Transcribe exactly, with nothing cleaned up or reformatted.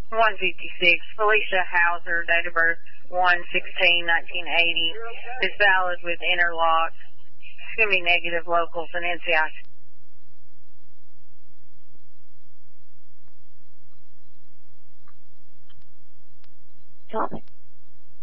one fifty-six, Felicia Hauser, date of birth one sixteen nineteen eighty, is valid with interlock. It's going to be negative locals and N C I C. Stop it.